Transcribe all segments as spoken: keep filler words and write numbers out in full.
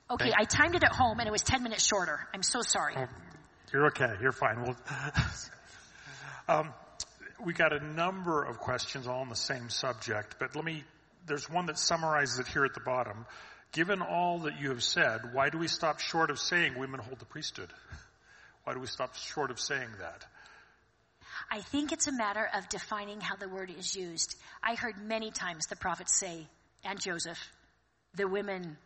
Okay, Thank- I timed it at home and it was ten minutes shorter. I'm so sorry. Oh, you're okay. You're fine. We'll, um, we got a number of questions all on the same subject, but let me, there's one that summarizes it here at the bottom. Given all that you have said, why do we stop short of saying women hold the priesthood? Why do we stop short of saying that? I think it's a matter of defining how the word is used. I heard many times the prophets say, and Joseph, the women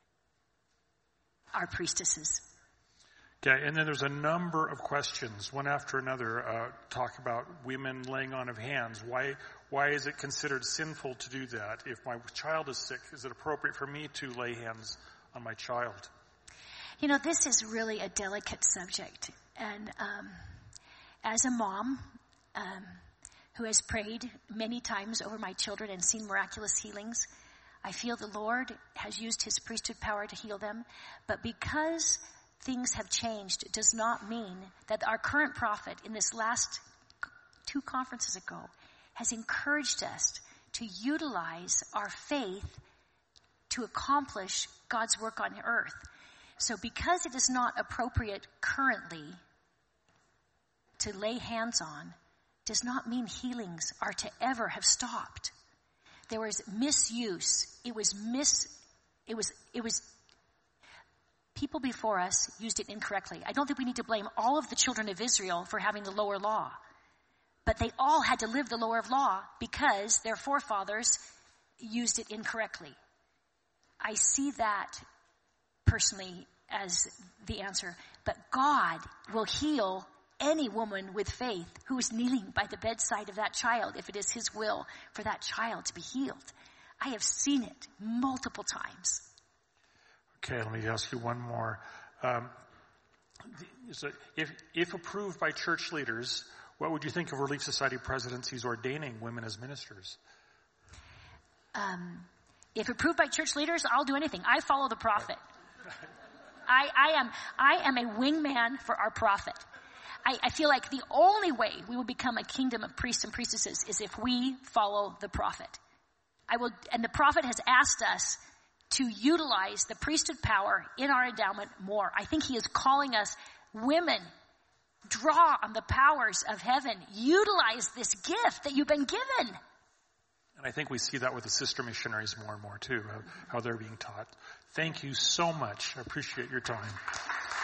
are priestesses. Okay, and then there's a number of questions, one after another, uh, talk about women laying on of hands. Why, why is it considered sinful to do that? If my child is sick, is it appropriate for me to lay hands on my child? You know, this is really a delicate subject. And um, as a mom um, who has prayed many times over my children and seen miraculous healings, I feel the Lord has used his priesthood power to heal them. But because things have changed, it does not mean that our current prophet in this last two conferences ago has encouraged us to utilize our faith to accomplish God's work on earth. So because it is not appropriate currently to lay hands on, does not mean healings are to ever have stopped. There was misuse. It was mis, it was, it was, people before us used it incorrectly. I don't think we need to blame all of the children of Israel for having the lower law. But they all had to live the lower law because their forefathers used it incorrectly. I see that personally as the answer. But God will heal any woman with faith who is kneeling by the bedside of that child if it is his will for that child to be healed. I have seen it multiple times. Okay, let me ask you one more. Um, so if, if approved by church leaders, what would you think of Relief Society presidencies ordaining women as ministers? Um, if approved by church leaders, I'll do anything. I follow the prophet. I, I am I am a wingman for our prophet. I, I feel like the only way we will become a kingdom of priests and priestesses is if we follow the prophet. I will, and the prophet has asked us to utilize the priesthood power in our endowment more. I think he is calling us, women, draw on the powers of heaven. Utilize this gift that you've been given. And I think we see that with the sister missionaries more and more too, how, how they're being taught. Thank you so much. I appreciate your time.